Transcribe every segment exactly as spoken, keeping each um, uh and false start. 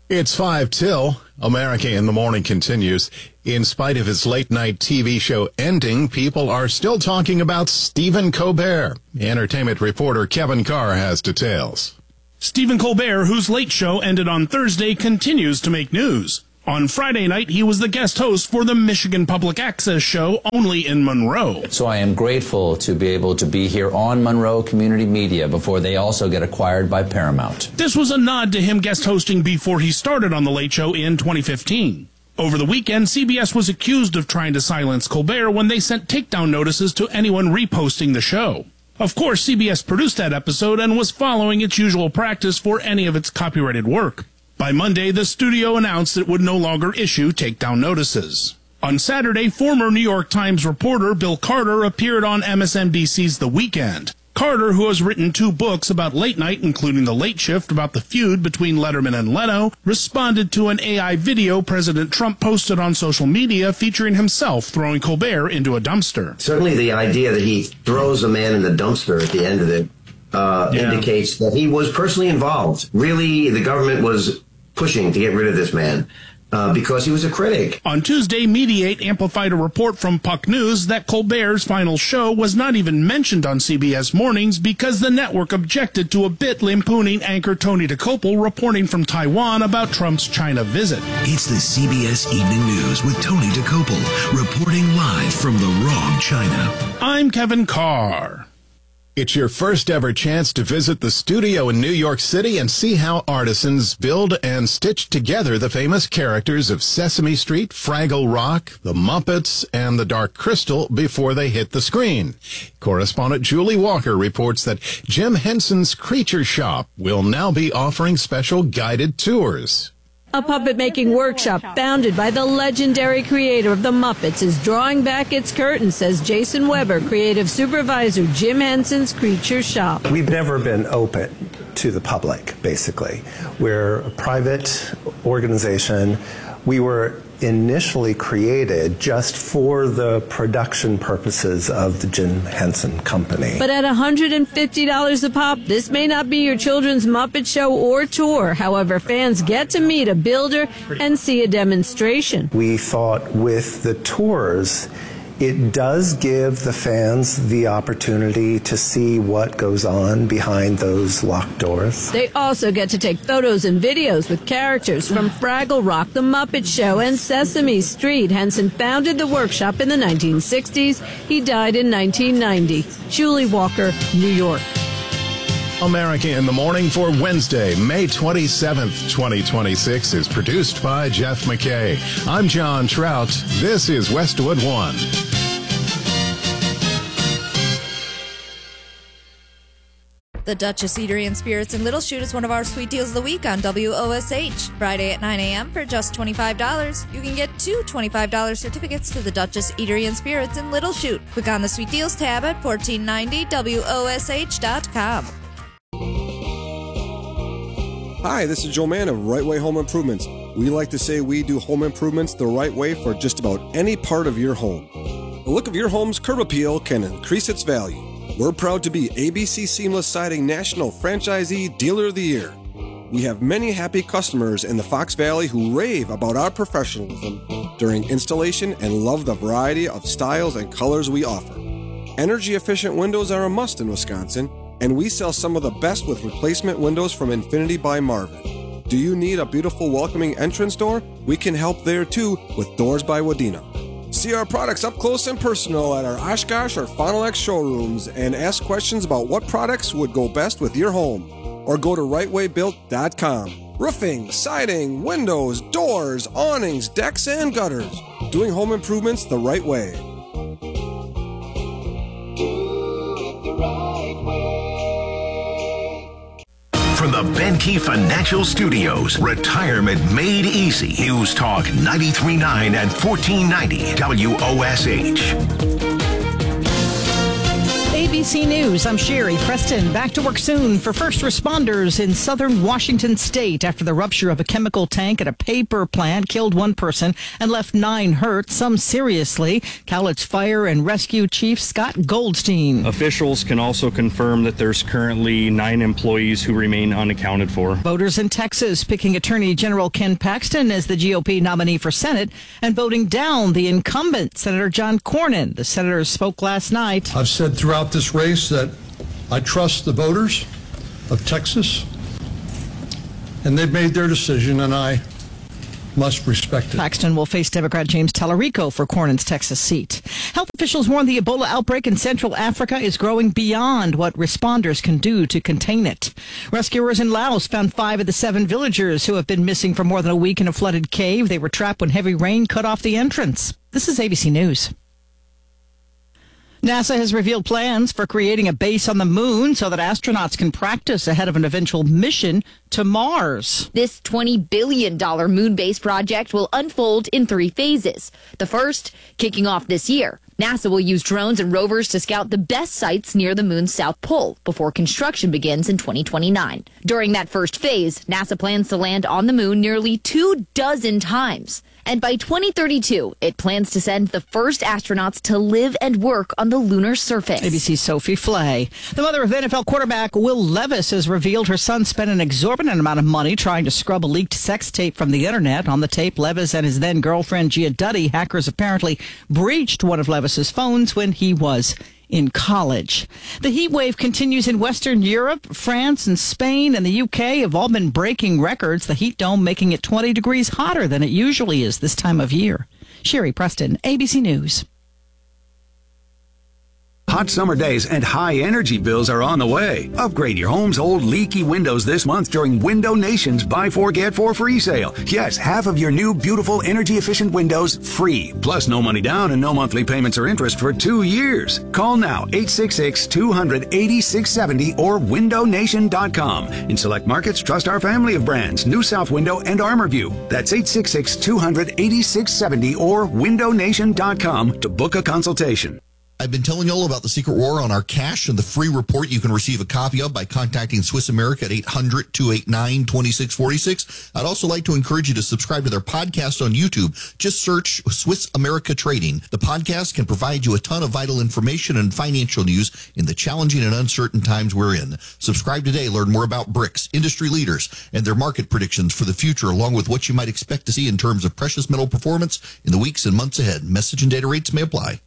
It's five till. America in the Morning continues. In spite of his late-night T V show ending, people are still talking about Stephen Colbert. Entertainment reporter Kevin Carr has details. Stephen Colbert, whose late show ended on Thursday, continues to make news. On Friday night, he was the guest host for the Michigan Public Access show, only in Monroe. So I am grateful to be able to be here on Monroe Community Media before they also get acquired by Paramount. This was a nod to him guest hosting before he started on The Late Show in twenty fifteen. Over the weekend, C B S was accused of trying to silence Colbert when they sent takedown notices to anyone reposting the show. Of course, C B S produced that episode and was following its usual practice for any of its copyrighted work. By Monday, the studio announced it would no longer issue takedown notices. On Saturday, former New York Times reporter Bill Carter appeared on M S N B C's The Weekend. Carter, who has written two books about late night, including The Late Shift about the feud between Letterman and Leno, responded to an A I video President Trump posted on social media featuring himself throwing Colbert into a dumpster. Certainly the idea that he throws a man in the dumpster at the end of it uh, yeah. indicates that he was personally involved. Really, the government was pushing to get rid of this man uh, because he was a critic. On Tuesday, Mediate amplified a report from Puck News that Colbert's final show was not even mentioned on C B S Mornings because the network objected to a bit lampooning anchor Tony Dokoupil reporting from Taiwan about Trump's China visit. It's the C B S Evening News with Tony Dokoupil reporting live from the wrong China. I'm Kevin Carr. It's your first ever chance to visit the studio in New York City and see how artisans build and stitch together the famous characters of Sesame Street, Fraggle Rock, The Muppets, and The Dark Crystal before they hit the screen. Correspondent Julie Walker reports that Jim Henson's Creature Shop will now be offering special guided tours. A puppet-making workshop founded by the legendary creator of The Muppets is drawing back its curtains, says Jason Weber, creative supervisor, Jim Henson's Creature Shop. We've never been open to the public, basically. We're a private organization. We were initially created just for the production purposes of the Jim Henson Company. But at one hundred fifty dollars a pop, this may not be your children's Muppet show or tour. However, fans get to meet a builder and see a demonstration. We thought with the tours, it does give the fans the opportunity to see what goes on behind those locked doors. They also get to take photos and videos with characters from Fraggle Rock, The Muppet Show, and Sesame Street. Henson founded the workshop in the nineteen sixties. He died in nineteen ninety. Julie Walker, New York. America in the Morning for Wednesday, May twenty-seventh, twenty twenty-six is produced by Jeff McKay. I'm John Trout. This is Westwood One. The Duchess Eatery and Spirits in Little Chute is one of our sweet deals of the week on W O S H. Friday at nine a.m. for just twenty-five dollars. You can get two twenty-five dollars certificates to the Duchess Eatery and Spirits in Little Chute. Click on the Sweet Deals tab at fourteen ninety W O S H dot com. Hi, this is Joe Mann of Right Way Home Improvements. We like to say we do home improvements the right way for just about any part of your home. The look of your home's curb appeal can increase its value. We're proud to be A B C Seamless Siding National Franchisee Dealer of the Year. We have many happy customers in the Fox Valley who rave about our professionalism during installation and love the variety of styles and colors we offer. Energy-efficient windows are a must in Wisconsin, and we sell some of the best with replacement windows from Infinity by Marvin. Do you need a beautiful, welcoming entrance door? We can help there too with Doors by Wadena. See our products up close and personal at our Oshkosh or Fond du Lac showrooms and ask questions about what products would go best with your home. Or go to right way built dot com. Roofing, siding, windows, doors, awnings, decks, and gutters. Doing home improvements the right way. From the Benke Financial Studios, Retirement Made Easy. News Talk ninety-three point nine and fourteen ninety W O S H. A B C News, I'm Sherry Preston. Back to work soon for first responders in southern Washington state after the rupture of a chemical tank at a paper plant killed one person and left nine hurt, some seriously. Cowlitz Fire and Rescue Chief Scott Goldstein. Officials can also confirm that there's currently nine employees who remain unaccounted for. Voters in Texas picking Attorney General Ken Paxton as the G O P nominee for Senate and voting down the incumbent, Senator John Cornyn. The senator spoke last night. I've said throughout this race that I trust the voters of Texas, and they've made their decision, and I must respect it. Paxton will face Democrat James Tallarico for Cornyn's Texas seat. Health officials warn the Ebola outbreak in Central Africa is growing beyond what responders can do to contain it. Rescuers in Laos found five of the seven villagers who have been missing for more than a week in a flooded cave. They were trapped when heavy rain cut off the entrance. This is A B C News. NASA has revealed plans for creating a base on the moon so that astronauts can practice ahead of an eventual mission to Mars. This twenty billion dollars moon base project will unfold in three phases. The first, kicking off this year. NASA will use drones and rovers to scout the best sites near the moon's south pole before construction begins in twenty twenty-nine. During that first phase, NASA plans to land on the moon nearly two dozen times. And by twenty thirty-two, it plans to send the first astronauts to live and work on the lunar surface. A B C's Sophie Flay. The mother of N F L quarterback Will Levis has revealed her son spent an exorbitant amount of money trying to scrub a leaked sex tape from the internet. On the tape, Levis and his then-girlfriend Gia Duddy, hackers apparently breached one of Levis's phones when he was in college. The heat wave continues in Western Europe. France and Spain and the U K have all been breaking records, the heat dome making it twenty degrees hotter than it usually is this time of year. Sherry Preston, A B C News. Hot summer days and high energy bills are on the way. Upgrade your home's old leaky windows this month during Window Nation's Buy Four Get Four free sale. Yes, half of your new beautiful energy efficient windows free. Plus no money down and no monthly payments or interest for two years. Call now eight six six, two hundred, eighty-six seventy or window nation dot com. In select markets, trust our family of brands, New South Window and ArmorView. That's eight six six, two hundred, eighty-six seventy or window nation dot com to book a consultation. I've been telling you all about the Secret War on our cash and the free report you can receive a copy of by contacting Swiss America at eight hundred, two eight nine, two six four six. I'd also like to encourage you to subscribe to their podcast on YouTube. Just search Swiss America Trading. The podcast can provide you a ton of vital information and financial news in the challenging and uncertain times we're in. Subscribe today. Learn more about B R I C S, industry leaders, and their market predictions for the future, along with what you might expect to see in terms of precious metal performance in the weeks and months ahead. Message and data rates may apply.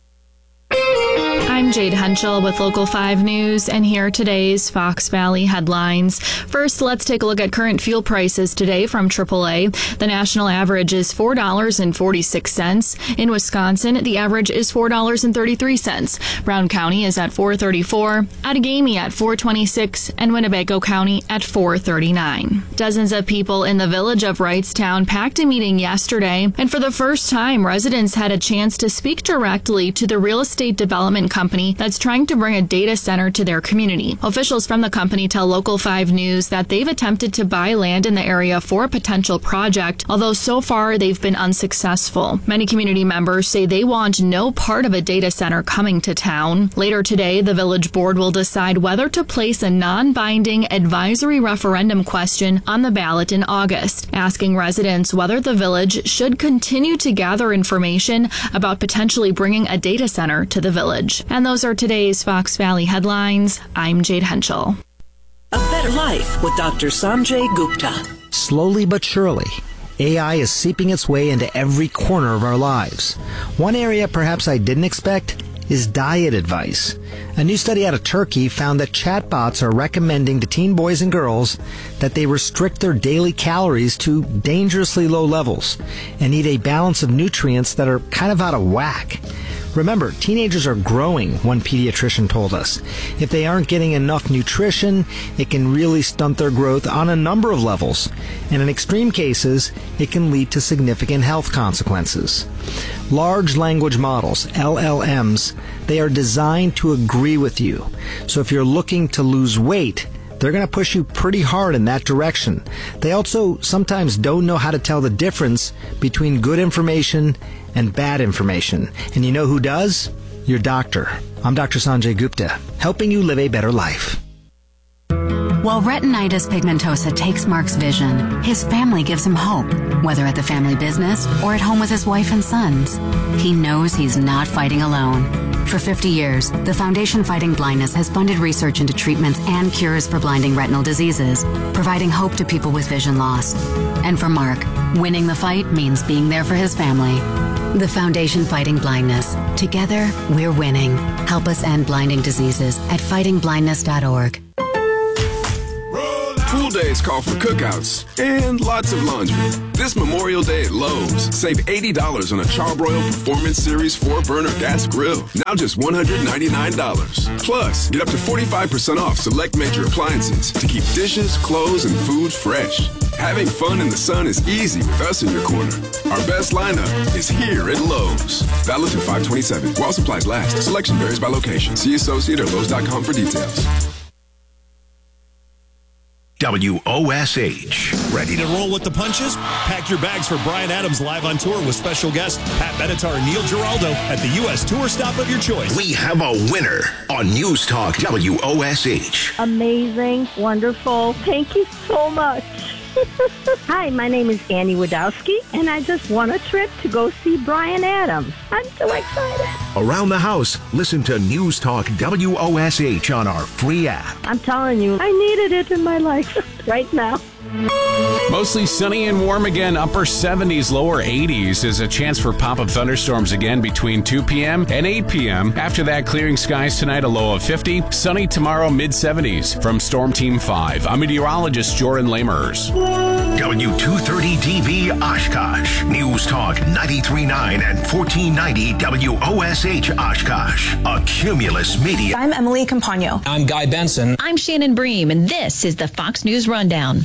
I'm Jade Henschel with Local five News, and here are today's Fox Valley headlines. First, let's take a look at current fuel prices today from triple A. The national average is four dollars and forty-six cents. In Wisconsin, the average is four dollars and thirty-three cents. Brown County is at four dollars and thirty-four cents, Outagamie at four dollars and twenty-six cents, and Winnebago County at four dollars and thirty-nine cents. Dozens of people in the village of Wrightstown packed a meeting yesterday, and for the first time, residents had a chance to speak directly to the real estate development company that's trying to bring a data center to their community. Officials from the company tell Local five News that they've attempted to buy land in the area for a potential project, although so far they've been unsuccessful. Many community members say they want no part of a data center coming to town. Later today, the village board will decide whether to place a non-binding advisory referendum question on the ballot in August, asking residents whether the village should continue to gather information about potentially bringing a data center to the village. And those are today's Fox Valley headlines. I'm Jade Henschel. A better life with Doctor Sanjay Gupta. Slowly but surely, A I is seeping its way into every corner of our lives. One area perhaps I didn't expect is diet advice. A new study out of Turkey found that chatbots are recommending to teen boys and girls that they restrict their daily calories to dangerously low levels and eat a balance of nutrients that are kind of out of whack. Remember, teenagers are growing, one pediatrician told us. If they aren't getting enough nutrition, it can really stunt their growth on a number of levels. And in extreme cases, it can lead to significant health consequences. Large language models, L L Ms, they are designed to agree with you. So if you're looking to lose weight, they're going to push you pretty hard in that direction. They also sometimes don't know how to tell the difference between good information and bad information. And you know who does? your doctor. I'm Doctor Sanjay Gupta, helping you live a better life. While retinitis pigmentosa takes Mark's vision, his family gives him hope, whether at the family business or at home with his wife and sons. He knows he's not fighting alone. For fifty years, the Foundation Fighting Blindness has funded research into treatments and cures for blinding retinal diseases, providing hope to people with vision loss. And for Mark, winning the fight means being there for his family. The Foundation Fighting Blindness. Together, we're winning. Help us end blinding diseases at fighting blindness dot org. Pool days call for cookouts and lots of laundry. This Memorial Day at Lowe's, save eighty dollars on a Charbroil Performance Series four burner gas grill. Now just one hundred ninety-nine dollars. Plus, get up to forty-five percent off select major appliances to keep dishes, clothes, and food fresh. Having fun in the sun is easy with us in your corner. Our best lineup is here at Lowe's. Valid through five twenty-seven. While supplies last. Selection varies by location. See associate or Lowe's dot com for details. W O S H. Ready to roll with the punches? Pack your bags for Bryan Adams live on tour with special guests Pat Benatar and Neil Giraldo at the U S tour stop of your choice. We have a winner on News Talk W O S H. Amazing, wonderful. Thank you so much. Hi, my name is Annie Wadowski, and I just won a trip to go see Bryan Adams. I'm so excited. Around the house, listen to News Talk W O S H on our free app. I'm telling you, I needed it in my life right now. Mostly sunny and warm again, upper seventies, lower eighties. Is a chance for pop-up thunderstorms again between two p.m. and eight p.m. After that, clearing skies tonight, a low of fifty. Sunny tomorrow, mid-seventies. From Storm Team five, I'm meteorologist Joran Lamers. W two thirty D B Oshkosh. News Talk ninety-three point nine and fourteen ninety W O S H Oshkosh. A Cumulus Media. I'm Emily Campagno. I'm Guy Benson. I'm Shannon Bream, and this is the Fox News Rundown.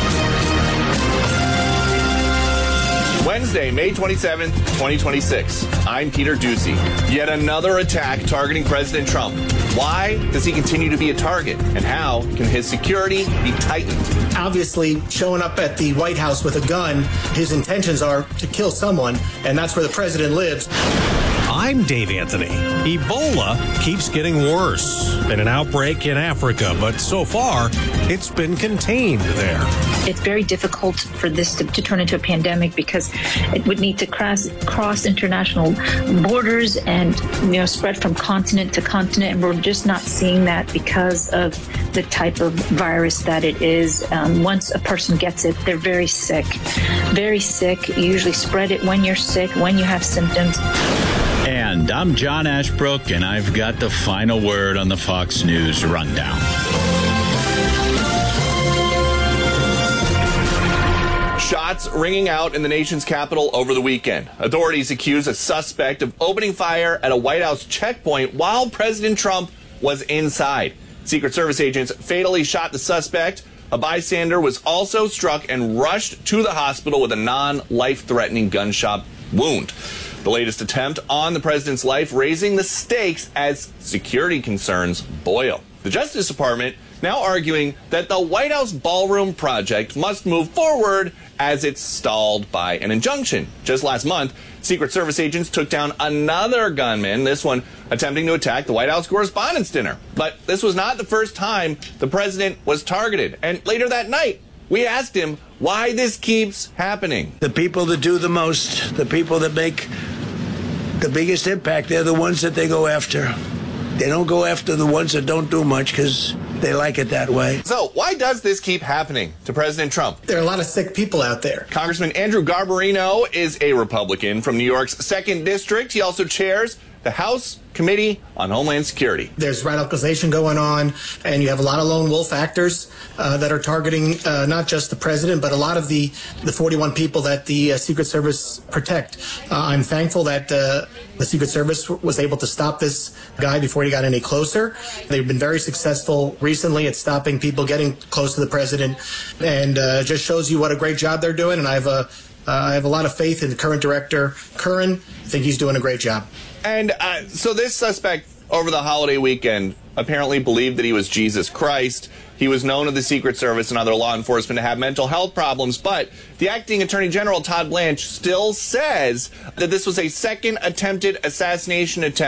Wednesday, May twenty-seventh, twenty twenty-six. I'm Peter Ducey. Yet another attack targeting President Trump. Why does he continue to be a target? And how can his security be tightened? Obviously, showing up at the White House with a gun, his intentions are to kill someone, and that's where the president lives. I'm Dave Anthony. Ebola keeps getting worse. Been an outbreak in Africa, but so far, it's been contained there. It's very difficult for this to, to turn into a pandemic because it would need to cross, cross international borders and, you know, spread from continent to continent. And we're just not seeing that because of the type of virus that it is. Um, once a person gets it, they're very sick. Very sick. You usually spread it when you're sick, when you have symptoms. And I'm John Ashbrook, and I've got the final word on the Fox News Rundown. Shots ringing out in the nation's capital over the weekend. Authorities accuse a suspect of opening fire at a White House checkpoint while President Trump was inside. Secret Service agents fatally shot the suspect. A bystander was also struck and rushed to the hospital with a non-life-threatening gunshot wound. The latest attempt on the president's life, raising the stakes as security concerns boil. The Justice Department now arguing that the White House ballroom project must move forward as it's stalled by an injunction. Just last month, Secret Service agents took down another gunman, this one attempting to attack the White House Correspondents' Dinner. But this was not the first time the president was targeted. And later that night, we asked him why this keeps happening. The people that do the most, the people that make the biggest impact, they're the ones that they go after. They don't go after the ones that don't do much because they like it that way. So why does this keep happening to President Trump? There are a lot of sick people out there. Congressman Andrew Garbarino is a Republican from New York's second District. He also chairs the House Committee on Homeland Security. There's radicalization going on, and you have a lot of lone wolf actors uh, that are targeting uh, not just the president, but a lot of the, the forty-one people that the uh, Secret Service protect. Uh, I'm thankful that uh, the Secret Service was able to stop this guy before he got any closer. They've been very successful recently at stopping people getting close to the president, and uh, just shows you what a great job they're doing. And I have a, uh, I have a lot of faith in the current director, Curran. I think he's doing a great job. And uh, so this suspect over the holiday weekend apparently believed that he was Jesus Christ. He was known to the Secret Service and other law enforcement to have mental health problems, but the acting Attorney General, Todd Blanche, still says that this was a second attempted assassination attempt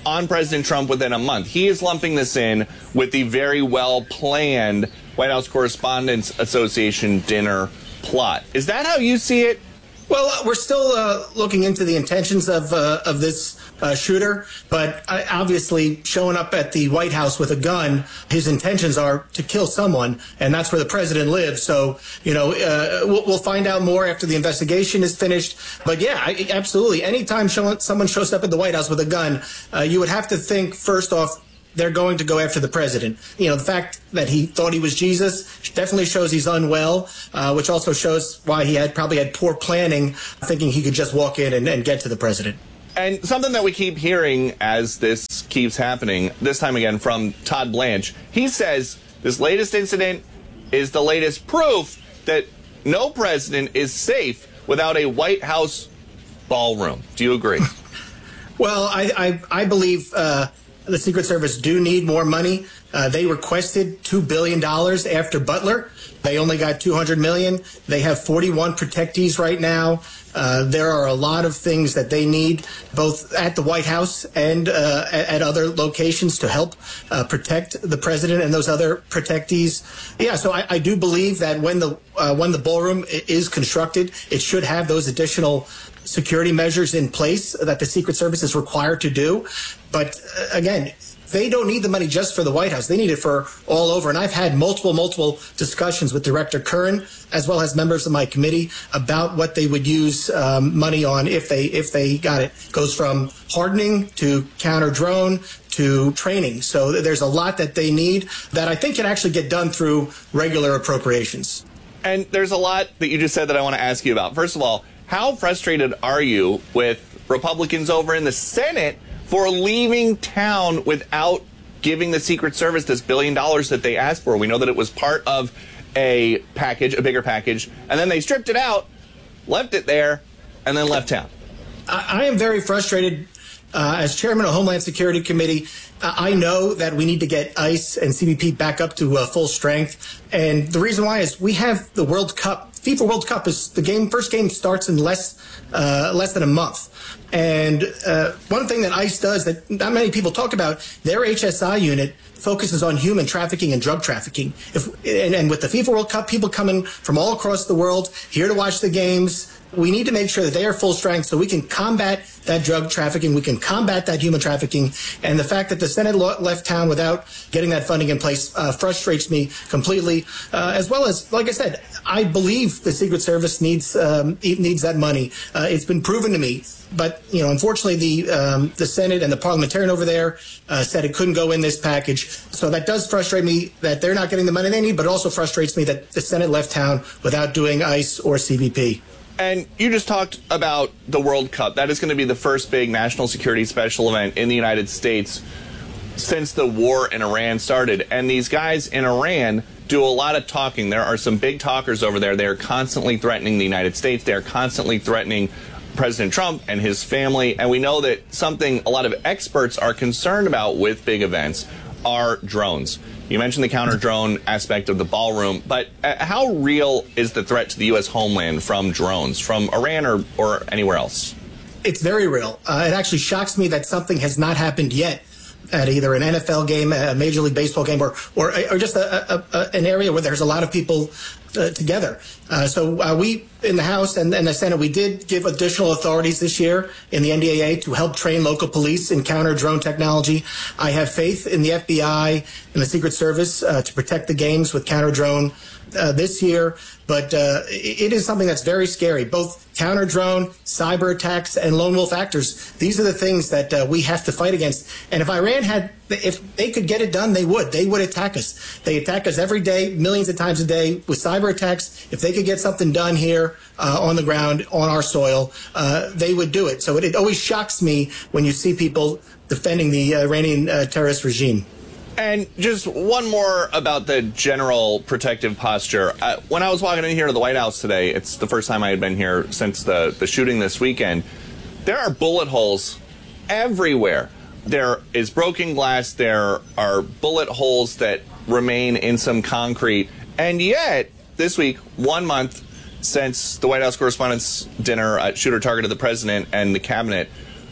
on President Trump within a month. He is lumping this in with the very well-planned White House Correspondents Association dinner plot. Is that how you see it? Well, uh, we're still uh, looking into the intentions of uh, of this uh, shooter, but uh, obviously showing up at the White House with a gun, his intentions are to kill someone, and that's where the president lives. So, you know, uh, we'll, we'll find out more after the investigation is finished. But yeah, I, absolutely. Anytime showing, someone shows up at the White House with a gun, uh, you would have to think first off, they're going to go after the president. You know, the fact that he thought he was Jesus definitely shows he's unwell, uh, which also shows why he had probably had poor planning, thinking he could just walk in and, and get to the president. And something that we keep hearing as this keeps happening, this time again from Todd Blanche, he says this latest incident is the latest proof that no president is safe without a White House ballroom. Do you agree? Well, I, I, I believe uh, the Secret Service do need more money. Uh, they requested two billion dollars after Butler. They only got two hundred million dollars. They have forty-one protectees right now. Uh, there are a lot of things that they need, both at the White House and uh, at, at other locations, to help uh, protect the president and those other protectees. Yeah, so I, I do believe that when the uh, when the ballroom is constructed, it should have those additional security measures in place that the Secret Service is required to do. But uh, again, they don't need the money just for the White House. They need it for all over. And I've had multiple, multiple discussions with Director Curran, as well as members of my committee, about what they would use um, money on if they if they got it. It goes from hardening to counter-drone to training. So there's a lot that they need that I think can actually get done through regular appropriations. And there's a lot that you just said that I want to ask you about. First of all, how frustrated are you with Republicans over in the Senate for leaving town without giving the Secret Service this billion dollars that they asked for? We know that it was part of a package, a bigger package, and then they stripped it out, left it there, and then left town. I, I am very frustrated. Uh, as chairman of Homeland Security Committee, uh, I know that we need to get ICE and C B P back up to uh, full strength. And the reason why is we have the World Cup. FIFA World Cup is the game. First game starts in less uh, less than a month. And uh, one thing that ICE does that not many people talk about, their H S I unit focuses on human trafficking and drug trafficking. If, and, and with the FIFA World Cup, people coming from all across the world here to watch the games, we need to make sure that they are full strength so we can combat that drug trafficking, we can combat that human trafficking. And the fact that the Senate left town without getting that funding in place uh, frustrates me completely, uh, as well as, like I said, I believe the Secret Service needs um, needs that money. Uh, it's been proven to me. But, you know, unfortunately, the um, the Senate and the parliamentarian over there uh, said it couldn't go in this package. So that does frustrate me that they're not getting the money they need, but it also frustrates me that the Senate left town without doing ICE or C B P. And you just talked about the World Cup. That is going to be the first big national security special event in the United States since the war in Iran started. And these guys in Iran do a lot of talking. There are some big talkers over there. They are constantly threatening the United States. They are constantly threatening President Trump and his family. And we know that something a lot of experts are concerned about with big events are drones. You mentioned the counter-drone aspect of the ballroom, but uh, how real is the threat to the U S homeland from drones, from Iran or, or anywhere else? It's very real. Uh, it actually shocks me that something has not happened yet at either an N F L game, a Major League Baseball game, or or, or just a, a, a, an area where there's a lot of people uh, together. Uh, so uh, we, in the House and, and the Senate, we did give additional authorities this year in the N D A A to help train local police in counter-drone technology. I have faith in the F B I and the Secret Service uh, to protect the games with counter-drone uh, this year. But uh, it is something that's very scary. Both counter-drone, cyber attacks, and lone wolf actors. These are the things that uh, we have to fight against. And if Iran had, if they could get it done, they would. They would attack us. They attack us every day, millions of times a day with cyber attacks. If they could get something done here uh, on the ground, on our soil, uh, they would do it. So it, it always shocks me when you see people defending the Iranian uh, terrorist regime. And just one more about the general protective posture. Uh, when I was walking in here to the White House today, it's the first time I had been here since the, the shooting this weekend, there are bullet holes everywhere. There is broken glass. There are bullet holes that remain in some concrete. And yet, this week, one month since the White House Correspondents' Dinner, uh, shooter targeted the president and the cabinet,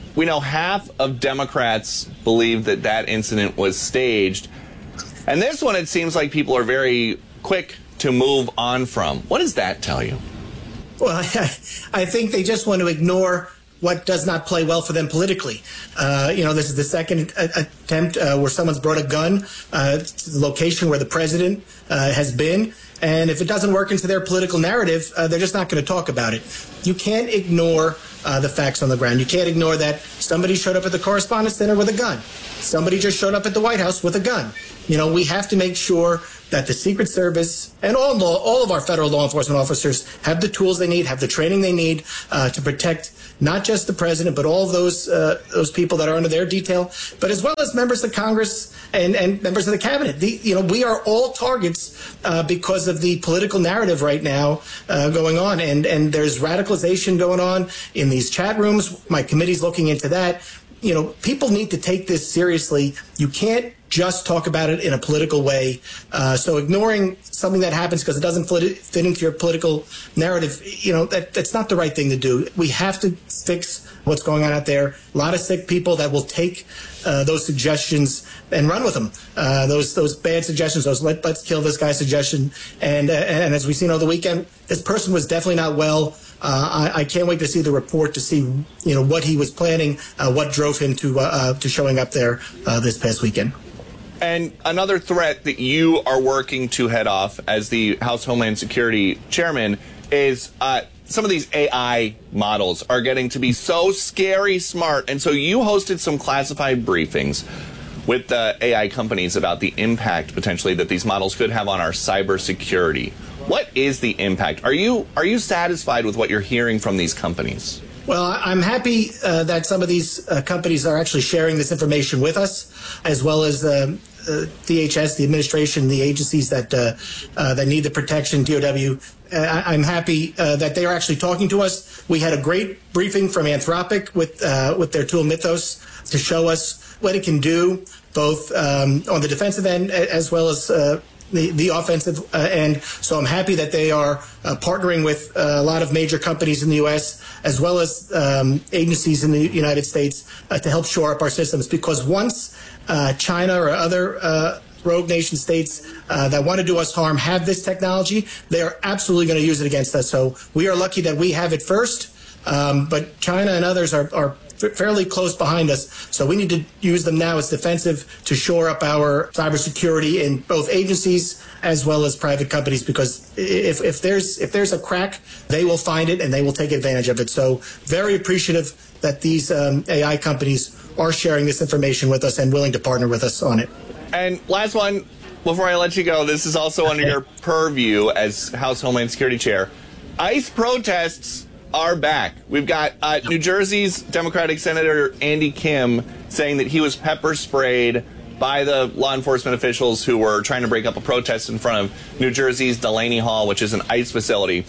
we know half of Democrats believe that that incident was staged. And this one, it seems like people are very quick to move on from. What does that tell you? Well, I, I think they just want to ignore what does not play well for them politically. Uh, you know, this is the second attempt uh, where someone's brought a gun uh, to the location where the president uh, has been. And if it doesn't work into their political narrative, uh, they're just not going to talk about it. You can't ignore uh, the facts on the ground. You can't ignore that somebody showed up at the Correspondents' Dinner with a gun. Somebody just showed up at the White House with a gun. You know, we have to make sure that the Secret Service and all law, all of our federal law enforcement officers have the tools they need, have the training they need uh, to protect not just the president, but all those uh, those people that are under their detail, but as well as members of Congress and, and members of the cabinet. The, you know, we are all targets uh, because of the political narrative right now uh, going on, and and there's radicalization going on in these chat rooms. My committee's looking into that. You know, people need to take this seriously. You can't just talk about it in a political way. Uh, so ignoring something that happens because it doesn't fit, fit into your political narrative, you know, that, that's not the right thing to do. We have to fix what's going on out there. A lot of sick people that will take uh, those suggestions and run with them. Uh, those those bad suggestions, those let, let's kill this guy suggestion. And, uh, and as we've seen over the weekend, this person was definitely not well. Uh, I, I can't wait to see the report to see, you know, what he was planning, uh, what drove him to uh, uh, to showing up there uh, this past weekend. And another threat that you are working to head off as the House Homeland Security chairman is uh, some of these A I models are getting to be so scary smart. And so you hosted some classified briefings with the A I companies about the impact potentially that these models could have on our cybersecurity. What is the impact? Are you are you satisfied with what you're hearing from these companies? Well, I'm happy uh, that some of these uh, companies are actually sharing this information with us, as well as uh, uh, D H S, the administration, the agencies that uh, uh, that need the protection, D O W. Uh, I'm happy uh, that they are actually talking to us. We had a great briefing from Anthropic with uh, with their tool Mythos to show us what it can do, both um, on the defensive end as well as uh, the, the offensive uh, end. So I'm happy that they are uh, partnering with uh, a lot of major companies in the U S as well as um, agencies in the United States uh, to help shore up our systems. Because once uh, China or other uh, rogue nation states uh, that want to do us harm have this technology, they are absolutely going to use it against us. So we are lucky that we have it first, um, but China and others are, are fairly close behind us. So we need to use them now as defensive to shore up our cybersecurity in both agencies as well as private companies, because if, if there's if there's a crack, they will find it and they will take advantage of it. So very appreciative that these um, A I companies are sharing this information with us and willing to partner with us on it. And last one, before I let you go, this is also under your purview as House Homeland Security Chair. ICE protests are back. We've got uh, New Jersey's Democratic Senator Andy Kim saying that he was pepper sprayed by the law enforcement officials who were trying to break up a protest in front of New Jersey's Delaney Hall, which is an ICE facility.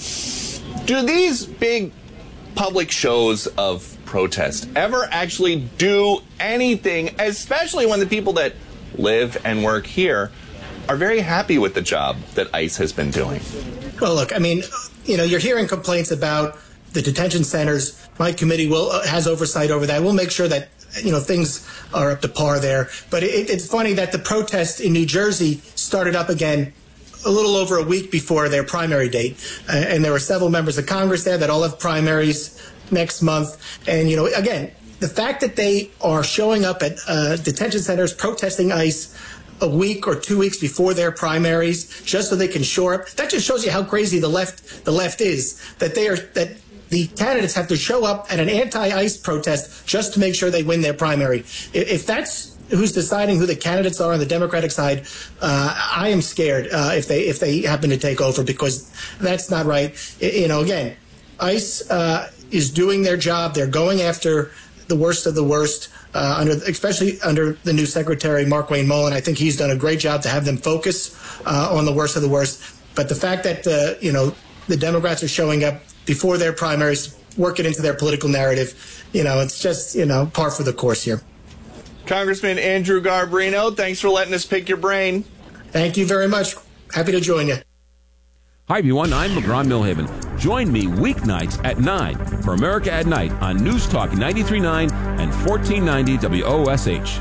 Do these big public shows of protest ever actually do anything, especially when the people that live and work here are very happy with the job that ICE has been doing? Well, look, I mean, you know, you're hearing complaints about the detention centers. My committee will uh, has oversight over that. We'll make sure that, you know, things are up to par there. But it, it's funny that the protest in New Jersey started up again a little over a week before their primary date. Uh, and there were several members of Congress there that all have primaries next month. And, you know, again, the fact that they are showing up at uh, detention centers protesting ICE a week or two weeks before their primaries just so they can shore up, that just shows you how crazy the left the left is, that they are that the candidates have to show up at an anti-ICE protest just to make sure they win their primary. If that's who's deciding who the candidates are on the Democratic side, uh, I am scared uh, if they if they happen to take over, because that's not right. You know, again, ICE uh, is doing their job. They're going after the worst of the worst, uh, under especially under the new Secretary, Markwayne Mullin. I think he's done a great job to have them focus uh, on the worst of the worst. But the fact that, uh, you know, the Democrats are showing up before their primaries, work it into their political narrative, you know, it's just, you know, par for the course here. Congressman Andrew Garbarino, thanks for letting us pick your brain. Thank you very much. Happy to join you. Hi, everyone. I'm LeGrand Milhaven. Join me weeknights at nine for America at Night on News Talk ninety-three point nine and fourteen ninety W O S H.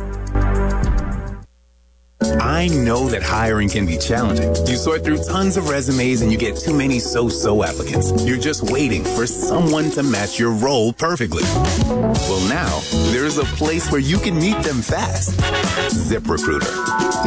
I know that hiring can be challenging. You sort through tons of resumes and you get too many so-so applicants. You're just waiting for someone to match your role perfectly. Well, now there's a place where you can meet them fast. ZipRecruiter.